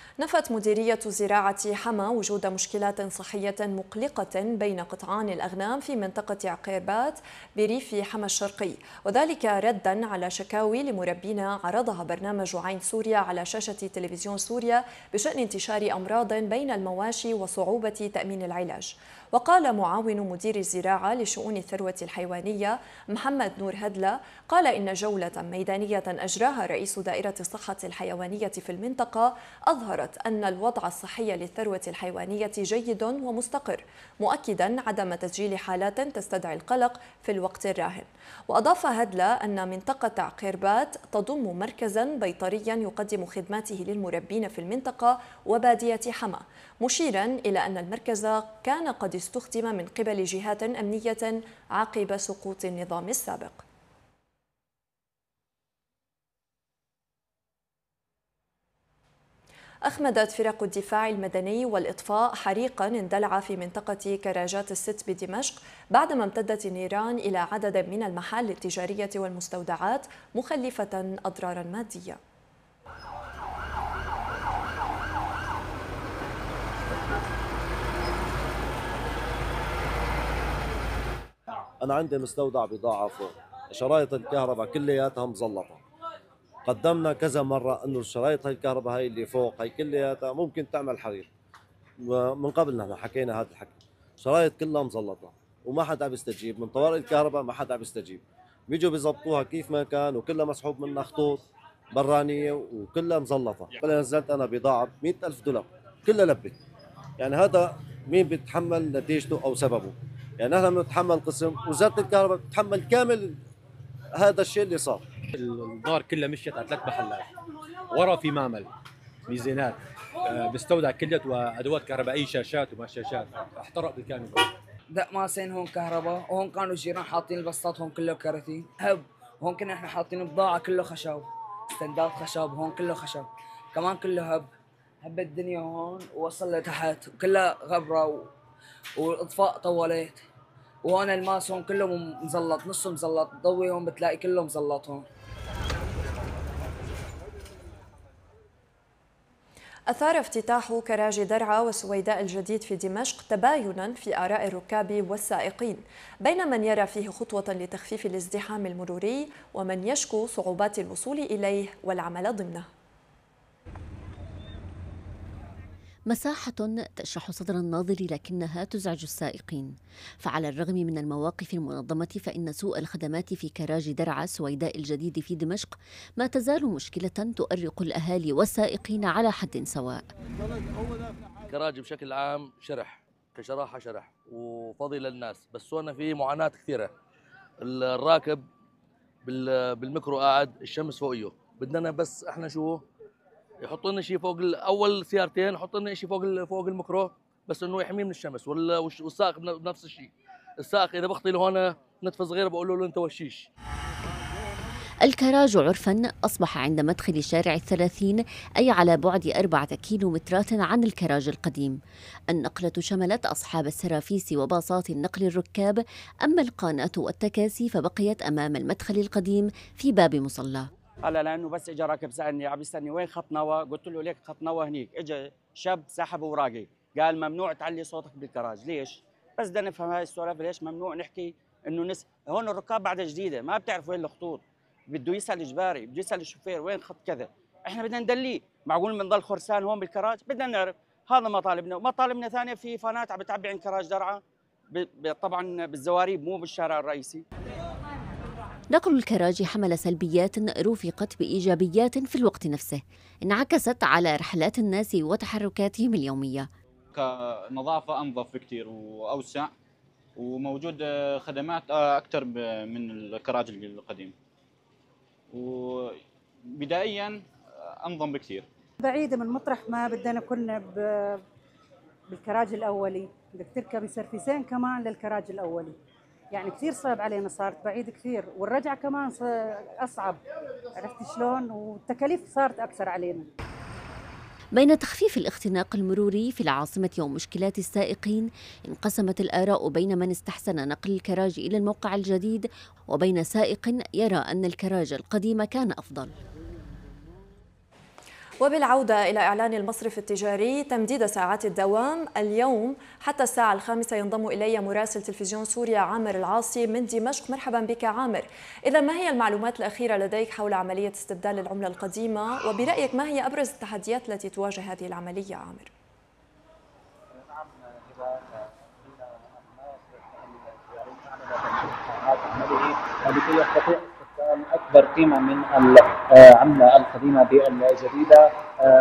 نفت مديرية زراعة حما وجود مشكلات صحية مقلقة بين قطعان الأغنام في منطقة عقيربات بريف حما الشرقي، وذلك ردا على شكاوي لمربين عرضها برنامج عين سوريا على شاشة تلفزيون سوريا بشأن انتشار أمراض بين المواشي وصعوبة تأمين العلاج. وقال معاون مدير الزراعة لشؤون الثروة الحيوانية محمد نور هدلة قال إن جولة ميدانية أجراها رئيس دائرة الصحة الحيوانية في المنطقة أظهرت أن الوضع الصحي للثروة الحيوانية جيد ومستقر، مؤكدا عدم تسجيل حالات تستدعي القلق في الوقت الراهن. وأضاف هدلة أن منطقة عقيربات تضم مركزا بيطريا يقدم خدماته للمربين في المنطقة وبادية حما، مشيرا إلى أن المركز كان قد استخدم من قبل جهات أمنية عقب سقوط النظام السابق. أخمدت فرق الدفاع المدني والإطفاء حريقا اندلع في منطقة كراجات الست بدمشق بعدما امتدت النيران إلى عدد من المحال التجارية والمستودعات مخلفة أضرارا مادية. أنا عندي مستودع بضاعة فوق، شرايط الكهرباء كلياتها مزلطة. قدمنا كذا مرة إنه شرايط الكهرباء هاي اللي فوق هاي كلياتها ممكن تعمل حريق، ومن قبل نحن حكينا هذا الحكي. شرايط كلها مزلطة وما حدا عم يستجيب، من طوارئ الكهرباء ما حدا عم يستجيب. بيجوا بيزبطوها كيف ما كان وكلها مسحوب منها خطوط برانية وكلها مزلطة. نزلت أنا بضاعة $100,000 كلها لبت. يعني هذا مين بيتحمل نتيجته أو سببه؟ يعني نحن بنتحمل قسم، وزارة الكهرباء بتتحمل كامل هذا الشيء اللي صار. النار كلها مشيت على 3 محلات، ورا في معمل ميزانات بستودع كليات وادوات كهربائيه، شاشات وما شاشات، احترق بالكامل. دق ماسين هون كهرباء، وهون كانوا الجيران حاطين البسطات هون كله كراتين هب، وهون كنا احنا حاطين بضاعه كله خشب، استندات خشب هون كله خشب كمان كله هب. هب الدنيا هون ووصل لتحت وكلها غبره والاطفاء طولت، وهون الماس هون كله مزلط، نصه مزلط، ضوي هون بتلاقي كله مزلط هون. أثار افتتاح كراج درعا وسويداء الجديد في دمشق تباينا في آراء الركاب والسائقين، بين من يرى فيه خطوة لتخفيف الازدحام المروري ومن يشكو صعوبات الوصول إليه والعمل ضمنه. مساحة تشرح صدر الناظر لكنها تزعج السائقين، فعلى الرغم من المواقف المنظمة فإن سوء الخدمات في كراج درعا سويداء الجديد في دمشق ما تزال مشكلة تؤرق الأهالي والسائقين على حد سواء. كراج بشكل عام شرح كشراحة شرح وفضي للناس، بس هون في معاناة كثيرة. الراكب بالميكرو قاعد الشمس فوقيه، بدنا بس احنا شو يحطوا لنا شيء فوق اول سيارتين، يحطوا لنا شيء فوق الميكرو بس انه يحميه من الشمس، والسائق بنفس الشيء. السائق اذا بخطي لهون نتفه صغيره بقول له انت وشيش. الكراج عرفا أصبح عند مدخل شارع 30، أي على بعد 4 كيلومترات عن الكراج القديم. النقلة شملت أصحاب السرافيس وباصات النقل الركاب، أما القانات والتكاسي فبقيت أمام المدخل القديم في باب مصلى. هلا لانه بس اجى راكب سالني عم يسالني وين خط نوى، قلت له ليك خط نوى هنيك. اجى شاب سحب اوراقي قال ممنوع تعلي صوتك بالكراج. ليش؟ بس بدنا نفهم هاي السوالف، ليش ممنوع نحكي انه هون الركاب بعدها جديده ما بتعرف وين الخطوط، بده يسال اجباري، بده يسال الشوفير وين خط كذا. احنا بدنا ندليه، معقول بنضل خرسان هون بالكراج؟ بدنا نعرف. هذا مطالبنا. ومطالبنا ثانيه في فانات عم بتعبي عند كراج درعا طبعا بالزواريب مو بالشارع الرئيسي. نقل الكراج حمل سلبيات رُوفقت بإيجابيات في الوقت نفسه، انعكست على رحلات الناس وتحركاتهم اليومية. كنظافة أنظف بكثير وأوسع، وموجود خدمات أكثر من الكراج القديم، وبدائيا أنظم بكثير. بعيدة من مطرح ما بدنا كنا بالكراج الأولي، بدك تركب سرفيسين كمان للكراج الأولي، يعني كثير صعب علينا، صارت بعيد كثير، والرجعة كمان أصعب، عرفت شلون؟ والتكاليف صارت أكثر علينا. بين تخفيف الاختناق المروري في العاصمة ومشكلات السائقين، انقسمت الآراء بين من استحسن نقل الكراج إلى الموقع الجديد وبين سائق يرى أن الكراج القديم كان أفضل. وبالعودة إلى إعلان المصرف التجاري تمديد ساعات الدوام اليوم حتى الساعة 5 ينضم إلي مراسل تلفزيون سوريا عامر العاصي من دمشق. مرحبا بك عامر. إذا ما هي المعلومات الأخيرة لديك حول عملية استبدال العملة القديمة، وبرأيك ما هي أبرز التحديات التي تواجه هذه العملية عامر؟ لكي يستطيع استخدام أكبر قيمة من العملة القديمة بالجديدة.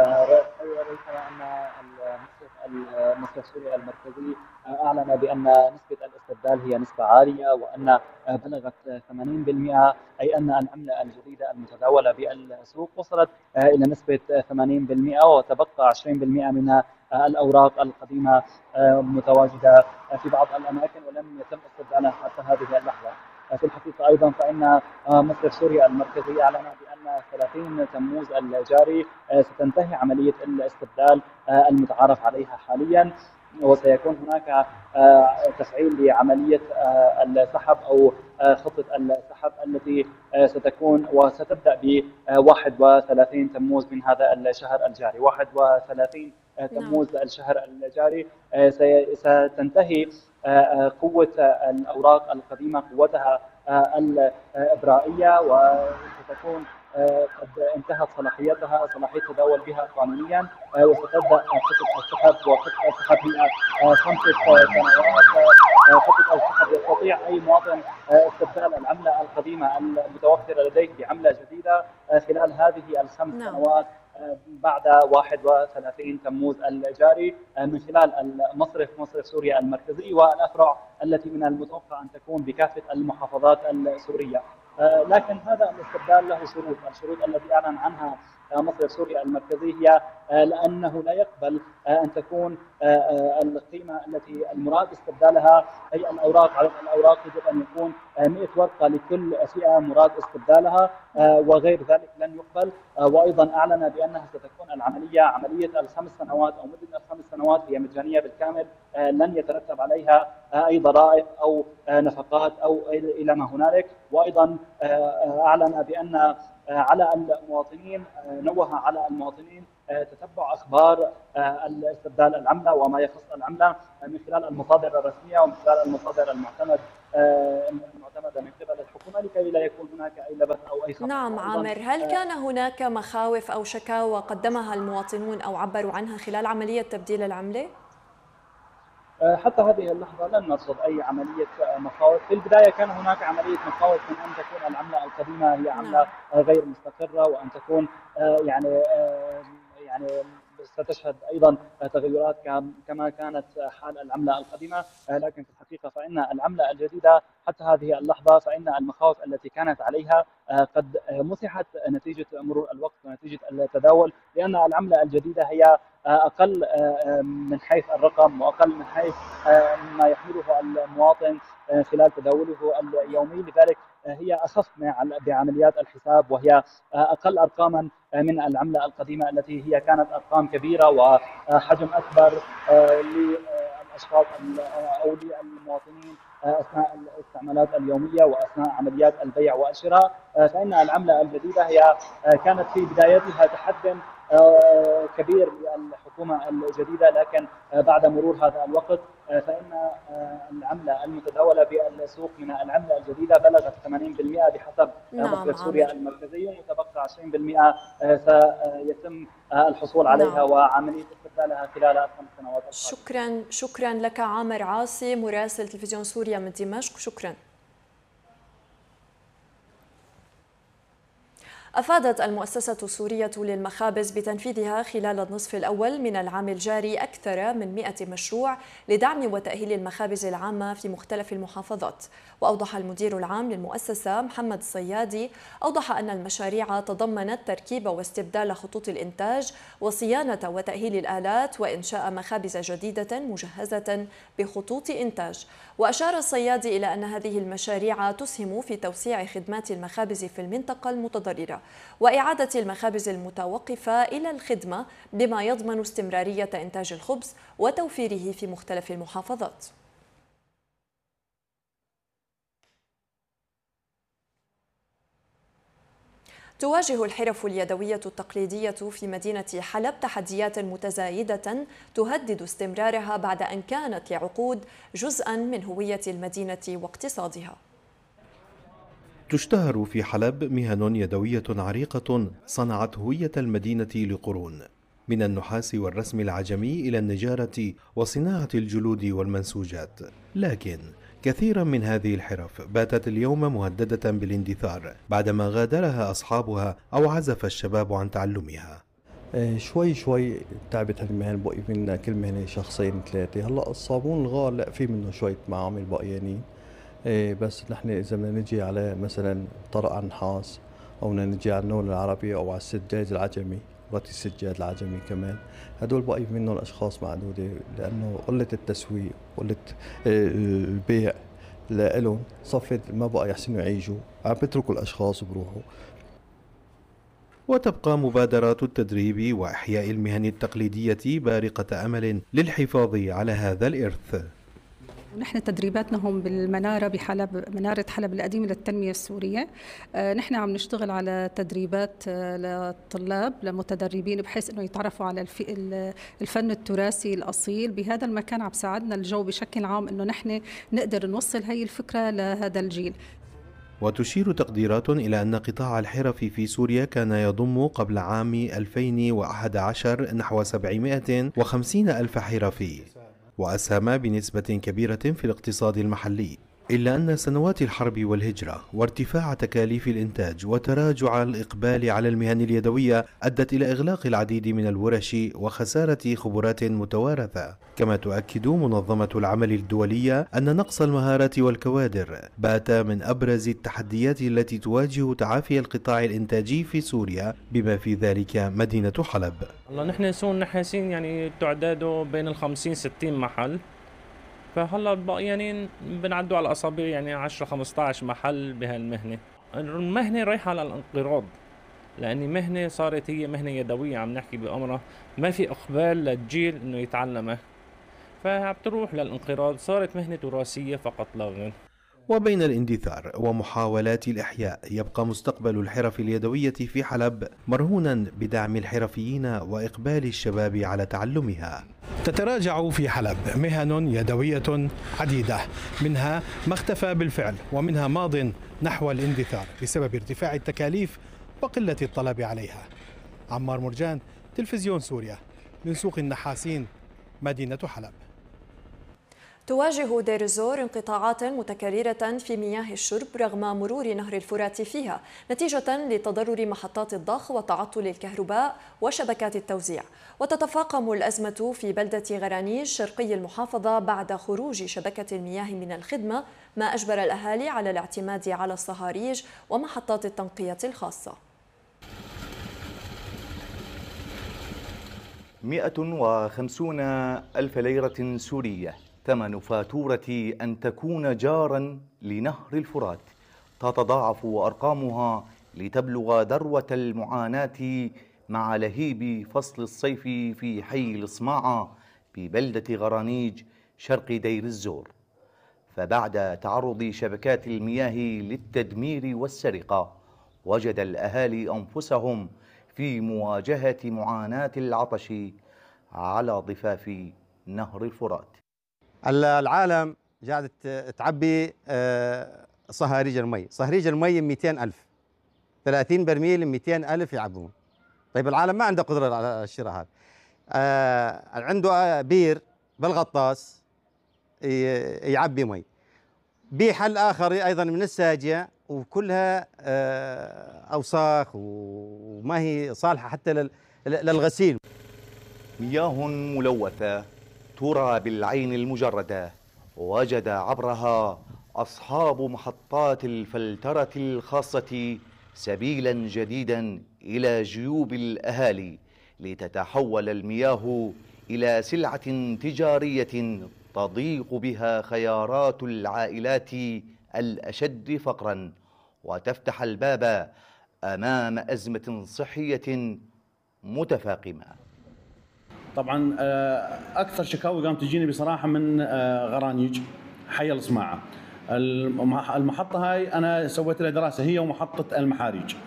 أن المصرف السوري المركزي أعلن بأن نسبة الاستبدال هي نسبة عالية، وأن بلغت 80%، أي أن العملة الجديدة المتداولة بالسوق وصلت إلى نسبة 80%، وتبقى 20% من الأوراق القديمة متواجدة في بعض الأماكن ولم يتم استبدالها حتى هذه اللحظة. في الحقيقة أيضا فإن مصرف سوريا المركزي أعلن بأن 30 تموز الجاري ستنتهي عملية الاستبدال المتعارف عليها حاليا، وسيكون هناك تفعيل لعملية السحب أو خطة السحب التي ستكون وستبدأ ب 31 تموز من هذا الشهر الجاري. 31 تموز الشهر الجاري ستنتهي قوة الأوراق القديمة قوتها الإبرائية، وستكون قد انتهت صلاحيتها صلاحية التداول بها قانونيا، وستبدأ خطة السحب. وخطة السحب هي 5 سنوات. خطة السحب يستطيع أي مواطن استبدال العملة القديمة المتوفرة لديه بعملة جديدة خلال هذه ال5 سنوات بعد 31 تموز الجاري من خلال مصرف سوريا المركزي والأفرع التي من المتوقع أن تكون بكافة المحافظات السورية. لكن هذا الاستبدال له شروط. الشروط التي أعلن عنها مصرف سوريا المركزي هي لأنه لا يقبل أن تكون القيمة التي المراد استبدالها، أي الأوراق، عدد الأوراق يجب أن يكون 100 ورقة لكل فئة مراد استبدالها، وغير ذلك لن يقبل. وأيضا أعلن بأنها ستكون عملية ال5 سنوات أو مدة ال5 سنوات هي مجانية بالكامل، لن يترتب عليها أي ضرائب أو نفقات أو إلى ما هنالك. وأيضا أعلن بأن على المواطنين، نوه على المواطنين تتبع أخبار استبدال العملة وما يخص العملة من خلال المصادر الرسمية ومن خلال المصادر المعتمدة من قبل الحكومة، لكي لا يكون هناك أي لبث أو أي خطأ. نعم عامر، هل كان هناك مخاوف أو شكاوى قدمها المواطنون أو عبروا عنها خلال عملية تبديل العملة؟ حتى هذه اللحظة لن نرصد أي عملية مخاوف. في البداية كان هناك عملية مخاوف من أن تكون العملة القديمة هي عملة غير مستقرة، وأن تكون يعني ستشهد أيضا تغيرات كما كانت حال العملة القديمة. لكن في الحقيقة فإن العملة الجديدة حتى هذه اللحظة فإن المخاوف التي كانت عليها قد مسحت نتيجة مرور الوقت ونتيجة التداول، لأن العملة الجديدة هي أقل من حيث الرقم وأقل من حيث ما يحمله المواطن خلال تداوله اليومي. لذلك هي أخف بعمليات الحساب، وهي أقل أرقاما من العملة القديمة التي هي كانت أرقام كبيرة وحجم أكبر للأشخاص أو للمواطنين أثناء الاستعمالات اليومية وأثناء عمليات البيع والشراء. فإن العملة الجديدة هي كانت في بدايتها تحدي كبير للحكومة الجديدة، لكن بعد مرور هذا الوقت فإن العملة المتداولة بالسوق من العملة الجديدة بلغت 80% بحسب مصرف سوريا المركزي، وتبقى 20% سيتم الحصول عليها وعملية استبدالها خلال 5 سنوات القادمة. شكرا لك عامر عاصي مراسل تلفزيون سوريا من دمشق. شكرا. أفادت المؤسسة السورية للمخابز بتنفيذها خلال النصف الأول من العام الجاري أكثر من 100 مشروع لدعم وتأهيل المخابز العامة في مختلف المحافظات. وأوضح المدير العام للمؤسسة محمد الصيادي أن المشاريع تضمنت تركيب واستبدال خطوط الإنتاج وصيانة وتأهيل الآلات وإنشاء مخابز جديدة مجهزة بخطوط إنتاج. وأشار الصيادي إلى أن هذه المشاريع تسهم في توسيع خدمات المخابز في المنطقة المتضررة وإعادة المخابز المتوقفة إلى الخدمة بما يضمن استمرارية إنتاج الخبز وتوفيره في مختلف المحافظات. تواجه الحرف اليدوية التقليدية في مدينة حلب تحديات متزايدة تهدد استمرارها بعد أن كانت لعقود جزءاً من هوية المدينة واقتصادها. تشتهر في حلب مهن يدوية عريقة صنعت هوية المدينة لقرون، من النحاس والرسم العجمي إلى النجارة وصناعة الجلود والمنسوجات. لكن كثيرا من هذه الحرف باتت اليوم مهددة بالاندثار بعدما غادرها أصحابها أو عزف الشباب عن تعلمها. شوي شوي تعبت هالمهن، بقي منا كل مهنة شخصين ثلاثة. هلا الصابون الغار لا في منه شوية معامل بقيانين، بس نحن إذا بدنا نجي على مثلا طرق النحاس أو بدنا نجي على النول العربي أو على السجاد العجمي، رتي السجاد العجمي كمان، هدول بقي منهم الأشخاص معدودة، لأنه قلة التسويق قلة البيع لإلهم صفت ما بقى يحسنوا يعيشوا، عم بتركوا الأشخاص وبروحوا. وتبقى مبادرات التدريب وإحياء المهن التقليدية بارقة أمل للحفاظ على هذا الإرث. نحن تدريباتنا هم بالمنارة بحلب، منارة حلب القديمة للتنمية السورية. نحن عم نشتغل على تدريبات للطلاب لمتدربين بحيث انه يتعرفوا على الفن التراثي الأصيل بهذا المكان. عم ساعدنا الجو بشكل عام انه نحن نقدر نوصل هي الفكرة لهذا الجيل. وتشير تقديرات إلى أن قطاع الحرف في سوريا كان يضم قبل عام 2011 نحو 750 ألف حرفي، وأسهم بنسبة كبيرة في الاقتصاد المحلي. إلا أن سنوات الحرب والهجرة وارتفاع تكاليف الإنتاج وتراجع الإقبال على المهن اليدوية أدت إلى إغلاق العديد من الورش وخسارة خبرات متوارثة. كما تؤكد منظمة العمل الدولية أن نقص المهارات والكوادر بات من أبرز التحديات التي تواجه تعافي القطاع الإنتاجي في سوريا، بما في ذلك مدينة حلب. والله نحن سوق النحاسين يعني تعداده بين 50-60 محل، فهلا بقى يعني بنعدوا على الاصابع يعني 10-15 محل بهالمهنه. المهنه رايحه على الانقراض، لان مهنه صارت هي مهنه يدويه عم نحكي بامرها، ما في اقبال للجيل انه يتعلمها، فعم تروح للانقراض، صارت مهنه تراثيه فقط لا غير. وبين الاندثار ومحاولات الإحياء يبقى مستقبل الحرف اليدوية في حلب مرهونا بدعم الحرفيين وإقبال الشباب على تعلمها. تتراجع في حلب مهن يدوية عديدة، منها ما اختفى بالفعل ومنها ماض نحو الاندثار بسبب ارتفاع التكاليف وقلة الطلب عليها. عمار مرجان، تلفزيون سوريا، من سوق النحاسين، مدينة حلب. تواجه دير الزور انقطاعات متكررة في مياه الشرب رغم مرور نهر الفرات فيها نتيجة لتضرر محطات الضخ وتعطل الكهرباء وشبكات التوزيع. وتتفاقم الأزمة في بلدة غرانيج شرقي المحافظة بعد خروج شبكة المياه من الخدمة، ما أجبر الأهالي على الاعتماد على الصهاريج ومحطات التنقية الخاصة. 150 ألف ليرة سورية ثمن فاتورة أن تكون جارا لنهر الفرات. تتضاعف أرقامها لتبلغ ذروة المعاناة مع لهيب فصل الصيف في حي الصماعة ببلدة غرانيج شرق دير الزور. فبعد تعرض شبكات المياه للتدمير والسرقة، وجد الأهالي أنفسهم في مواجهة معاناة العطش على ضفاف نهر الفرات. العالم قاعدة تعبي صهاريج المي، صهاريج المي 200,000، 30 برميل 200,000 يعبون. طيب العالم ما عنده قدرة على الشراء هذا. عنده بير بالغطاس يعبي مي. بحل آخر أيضا من الساجع وكلها أوساخ وما هي صالحة حتى للغسيل. مياه ملوثة ترى بالعين المجردة، وجد عبرها أصحاب محطات الفلترة الخاصة سبيلا جديدا إلى جيوب الأهالي لتتحول المياه إلى سلعة تجارية تضيق بها خيارات العائلات الأشد فقرا، وتفتح الباب أمام أزمة صحية متفاقمة. طبعا اكثر شكاوي قامت تجيني بصراحه من غرانيج حي الصماعه. المحطه هاي انا سويت لها دراسه، هي ومحطه المحاريج.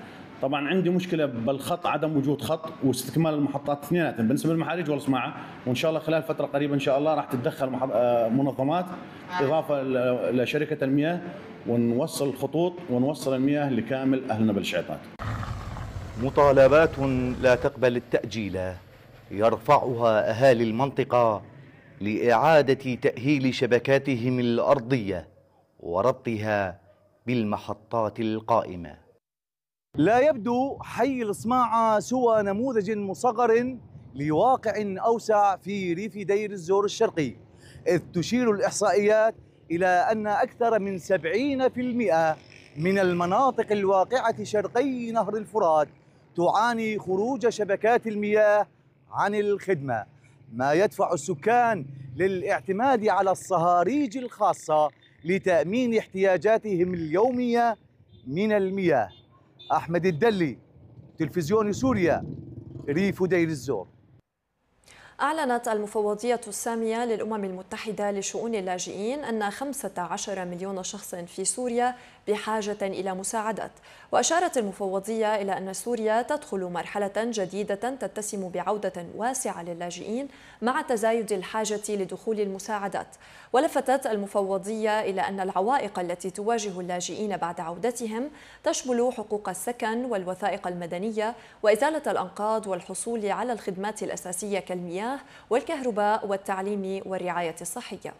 طبعا عندي مشكله بالخط، عدم وجود خط واستكمال المحطات اثنيناتهم بالنسبه للمحاريج والصناعه، وان شاء الله خلال فتره قريبه ان شاء الله راح تتدخل منظمات اضافه لشركه المياه، ونوصل الخطوط ونوصل المياه لكامل اهلنا بالشعيطات. مطالبات لا تقبل التأجيل يرفعها أهالي المنطقة لإعادة تأهيل شبكاتهم الأرضية وربطها بالمحطات القائمة. لا يبدو حي الصماعة سوى نموذج مصغر لواقع أوسع في ريف دير الزور الشرقي، إذ تشير الإحصائيات إلى أن أكثر من 70% من المناطق الواقعة شرقي نهر الفرات تعاني خروج شبكات المياه عن الخدمة، ما يدفع السكان للاعتماد على الصهاريج الخاصة لتأمين احتياجاتهم اليومية من المياه. أحمد الدلي، تلفزيون سوريا، ريف دير الزور. أعلنت المفوضية السامية للأمم المتحدة لشؤون اللاجئين أن 15 مليون شخص في سوريا بحاجة إلى مساعدات، وأشارت المفوضية إلى أن سوريا تدخل مرحلة جديدة تتسم بعودة واسعة للاجئين مع تزايد الحاجة لدخول المساعدات. ولفتت المفوضية إلى أن العوائق التي تواجه اللاجئين بعد عودتهم تشمل حقوق السكن والوثائق المدنية وإزالة الأنقاض والحصول على الخدمات الأساسية كالمياه والكهرباء والتعليم والرعاية الصحية.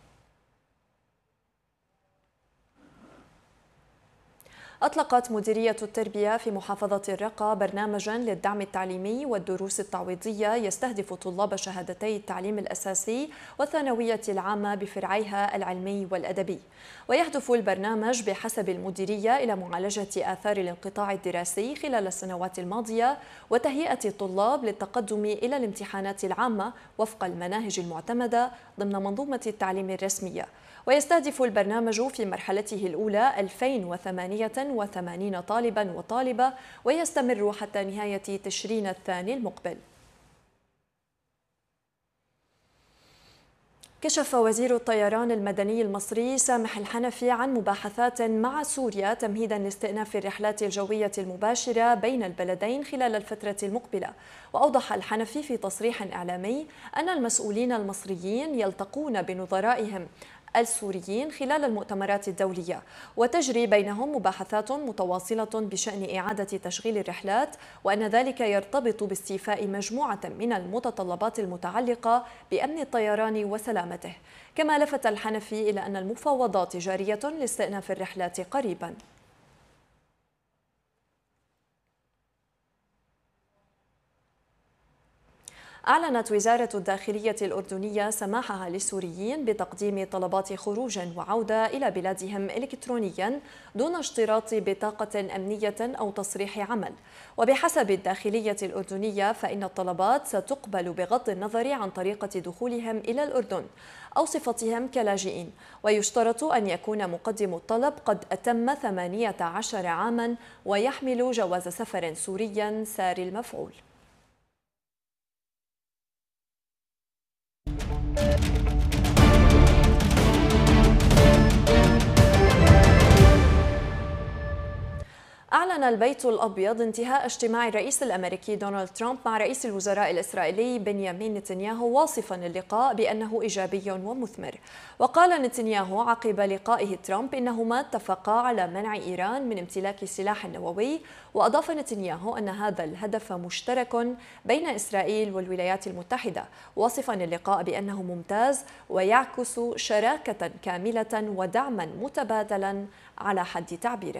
أطلقت مديرية التربية في محافظة الرقة برنامجاً للدعم التعليمي والدروس التعويضية يستهدف طلاب شهادتي التعليم الأساسي والثانوية العامة بفرعيها العلمي والأدبي. ويهدف البرنامج بحسب المديرية إلى معالجة آثار الانقطاع الدراسي خلال السنوات الماضية وتهيئة الطلاب للتقدم إلى الامتحانات العامة وفق المناهج المعتمدة ضمن منظومة التعليم الرسمية. ويستهدف البرنامج في مرحلته الأولى 2088 طالباً وطالبة، ويستمر حتى نهاية تشرين الثاني المقبل. كشف وزير الطيران المدني المصري سامح الحنفي عن مباحثات مع سوريا تمهيدا لاستئناف الرحلات الجوية المباشرة بين البلدين خلال الفترة المقبلة. وأوضح الحنفي في تصريح إعلامي أن المسؤولين المصريين يلتقون بنظرائهم السوريين خلال المؤتمرات الدولية، وتجري بينهم مباحثات متواصلة بشأن إعادة تشغيل الرحلات، وأن ذلك يرتبط باستيفاء مجموعة من المتطلبات المتعلقة بأمن الطيران وسلامته. كما لفت الحنفي إلى أن المفاوضات جارية لاستئناف الرحلات قريباً. أعلنت وزارة الداخلية الأردنية سماحها للسوريين بتقديم طلبات خروج وعودة إلى بلادهم إلكترونياً دون اشتراط بطاقة أمنية أو تصريح عمل. وبحسب الداخلية الأردنية فإن الطلبات ستقبل بغض النظر عن طريقة دخولهم إلى الأردن أو صفتهم كلاجئين، ويشترط أن يكون مقدم الطلب قد أتم 18 عاماً ويحمل جواز سفر سورياً ساري المفعول. أعلن البيت الأبيض انتهاء اجتماع الرئيس الأمريكي دونالد ترامب مع رئيس الوزراء الإسرائيلي بنيامين نتنياهو واصفا اللقاء بأنه إيجابي ومثمر. وقال نتنياهو عقب لقائه ترامب إنهما اتفقا على منع إيران من امتلاك السلاح النووي. وأضاف نتنياهو أن هذا الهدف مشترك بين إسرائيل والولايات المتحدة، واصفا اللقاء بأنه ممتاز ويعكس شراكة كاملة ودعما متبادلا على حد تعبيره.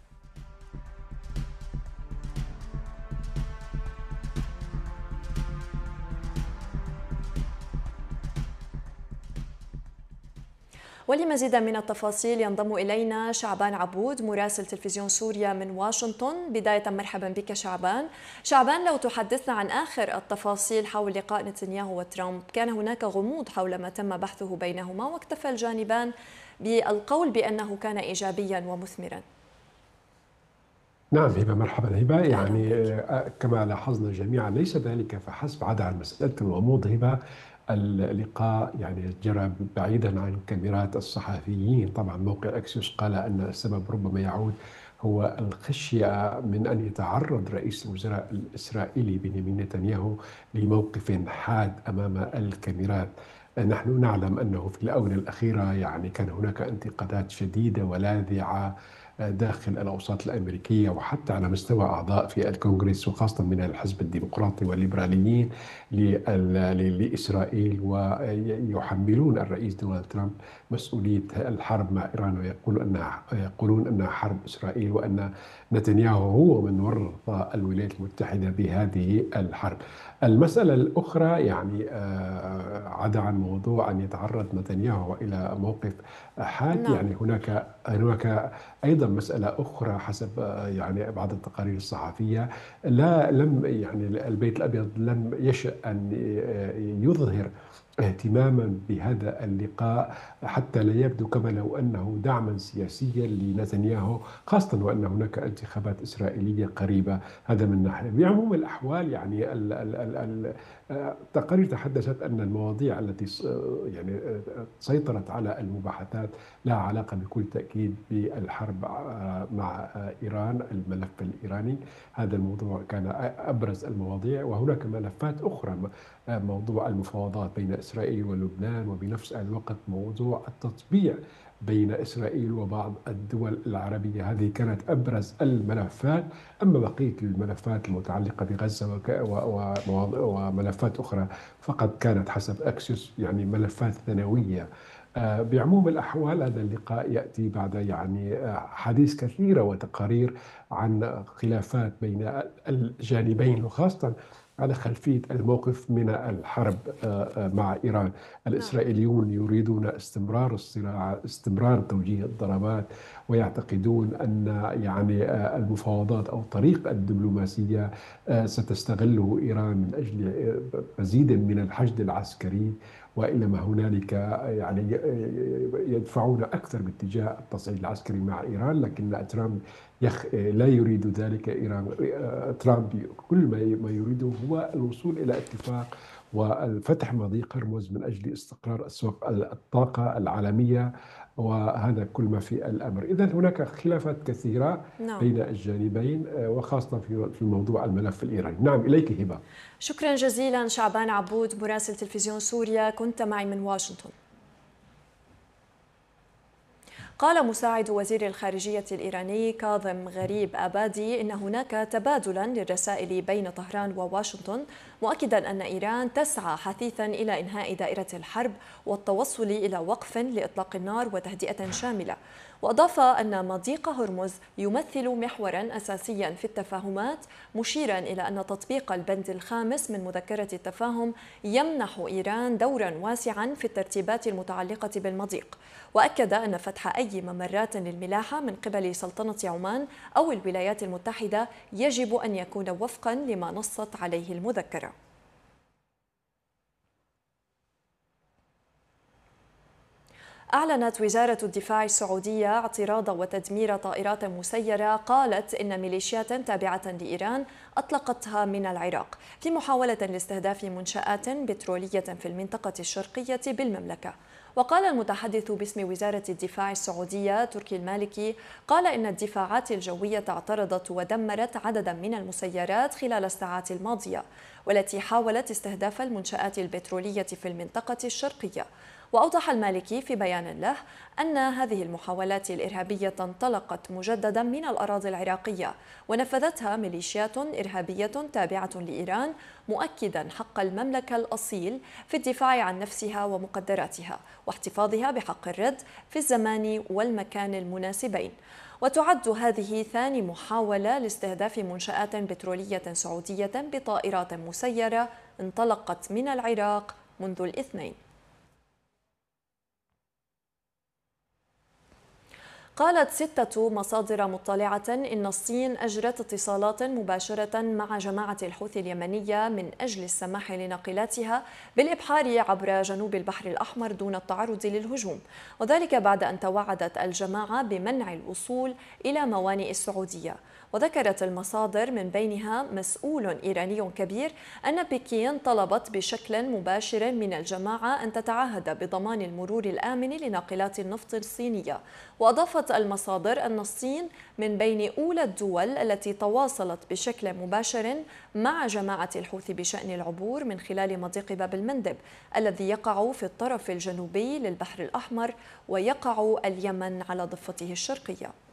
ولمزيد من التفاصيل ينضم إلينا شعبان عبود مراسل تلفزيون سوريا من واشنطن. بداية مرحبا بك شعبان. لو تحدثنا عن آخر التفاصيل حول لقاء نتنياهو وترامب، كان هناك غموض حول ما تم بحثه بينهما واكتفى الجانبان بالقول بأنه كان إيجابيا ومثمرا. نعم هبة، مرحبا هبة. يعني كما لاحظنا جميعا ليس ذلك فحسب، عدا عن مسألة الغموض هبة، اللقاء يعني جرى بعيدا عن كاميرات الصحفيين. طبعا موقع اكسيوس قال ان السبب ربما يعود هو الخشية من أن يتعرض رئيس الوزراء الإسرائيلي بنيامين نتنياهو لموقف حاد أمام الكاميرات. نحن نعلم أنه في الآونة الأخيرة يعني كان هناك انتقادات شديدة ولاذعة داخل الأوساط الأمريكية وحتى على مستوى أعضاء في الكونغرس وخاصة من الحزب الديمقراطي والليبراليين لإسرائيل، ويحملون الرئيس دونالد ترامب مسؤولية الحرب مع إيران ويقولون أنها حرب إسرائيل، وأن نتنياهو هو من ورط الولايات المتحدة بهذه الحرب. المسألة الأخرى يعني عدا عن موضوع أن يتعرض نتنياهو إلى موقف حاد، يعني هناك أيضا مسألة أخرى حسب يعني بعض التقارير الصحفية. لم يعني البيت الأبيض لم يشأ أن يظهر اهتماما بهذا اللقاء حتى لا يبدو كما لو أنه دعما سياسيا لنتنياهو، خاصة وأن هناك انتخابات إسرائيلية قريبة. هذا من ناحية. بعموم الأحوال يعني التقارير تحدثت أن المواضيع التي يعني سيطرت على المباحثات لها علاقة بكل تأكيد بالحرب مع إيران، الملف الإيراني. هذا الموضوع كان أبرز المواضيع، وهناك ملفات أخرى، موضوع المفاوضات بين إسرائيل ولبنان، وبنفس الوقت موضوع التطبيع بين إسرائيل وبعض الدول العربية. هذه كانت أبرز الملفات. أما بقية الملفات المتعلقة بغزة وملفات أخرى فقد كانت حسب أكسيوس يعني ملفات ثانوية. بعموم الأحوال هذا اللقاء يأتي بعد يعني حديث كثيرة وتقارير عن خلافات بين الجانبين، وخاصة على خلفية الموقف من الحرب مع إيران. الإسرائيليون يريدون استمرار الصراع، استمرار توجيه الضربات، ويعتقدون أن يعني المفاوضات أو طريق الدبلوماسية ستستغله إيران من أجل مزيد من الحشد العسكري وإلى ما هنالك، يعني يدفعون أكثر باتجاه التصعيد العسكري مع إيران. لكن ترامب لا يريد ذلك. ترامب كل ما يريده هو الوصول إلى اتفاق وفتح مضيق هرمز من أجل استقرار أسواق الطاقة العالمية، وهذا كل ما في الأمر. إذن هناك خلافات كثيرة بين الجانبين، وخاصة في موضوع الملف الإيراني. نعم، إليك هبة. شكرا جزيلا شعبان عبود مراسل تلفزيون سوريا، كنت معي من واشنطن. قال مساعد وزير الخارجية الإيراني كاظم غريب آبادي إن هناك تبادلا للرسائل بين طهران وواشنطن، مؤكدا أن إيران تسعى حثيثا إلى إنهاء دائرة الحرب والتوصل إلى وقف لإطلاق النار وتهدئة شاملة. وأضاف أن مضيق هرمز يمثل محورا أساسيا في التفاهمات، مشيرا إلى أن تطبيق البند الخامس من مذكرة التفاهم يمنح إيران دورا واسعا في الترتيبات المتعلقة بالمضيق. وأكد أن فتح أي ممرات للملاحة من قبل سلطنة عمان أو الولايات المتحدة يجب أن يكون وفقا لما نصت عليه المذكرة. أعلنت وزارة الدفاع السعودية اعتراض وتدمير طائرات مسيرة قالت إن ميليشيات تابعة لإيران أطلقتها من العراق في محاولة لاستهداف منشآت بترولية في المنطقة الشرقية بالمملكة. وقال المتحدث باسم وزارة الدفاع السعودية تركي المالكي قال إن الدفاعات الجوية اعترضت ودمرت عددا من المسيرات خلال الساعات الماضية، والتي حاولت استهداف المنشآت البترولية في المنطقة الشرقية. وأوضح المالكي في بيان له أن هذه المحاولات الإرهابية انطلقت مجددا من الأراضي العراقية ونفذتها ميليشيات إرهابية تابعة لإيران، مؤكدا حق المملكة الأصيل في الدفاع عن نفسها ومقدراتها واحتفاظها بحق الرد في الزمان والمكان المناسبين. وتعد هذه ثاني محاولة لاستهداف منشآت بترولية سعودية بطائرات مسيرة انطلقت من العراق منذ الاثنين. قالت 6 مصادر مطلعة إن الصين أجرت اتصالات مباشرة مع جماعة الحوثي اليمنية من أجل السماح لناقلاتها بالإبحار عبر جنوب البحر الأحمر دون التعرض للهجوم، وذلك بعد أن توعدت الجماعة بمنع الوصول إلى موانئ السعودية. وذكرت المصادر من بينها مسؤول إيراني كبير أن بكين طلبت بشكل مباشر من الجماعة أن تتعهد بضمان المرور الآمن لناقلات النفط الصينية. وأضافت المصادر أن الصين من بين أولى الدول التي تواصلت بشكل مباشر مع جماعة الحوثي بشأن العبور من خلال مضيق باب المندب الذي يقع في الطرف الجنوبي للبحر الأحمر ويقع اليمن على ضفته الشرقية.